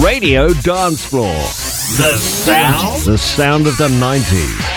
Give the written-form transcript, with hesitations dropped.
Radio Dance Floor. The sound of the 90s.